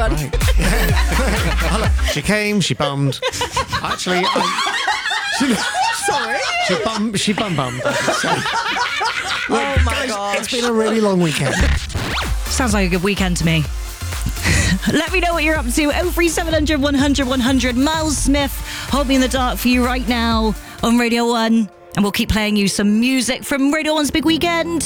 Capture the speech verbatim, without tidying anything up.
everyone. Right. She came, she bummed. Actually, I, she, Sorry. she bum, she bum bummed. I could say. Oh my Guys, gosh. it's been a really long weekend. Sounds like a good weekend to me. Let me know what you're up to. oh three seven hundred, one hundred, one hundred. Miles Smith, Hold Me in the Dark for you right now on Radio one. And we'll keep playing you some music from Radio one's Big Weekend.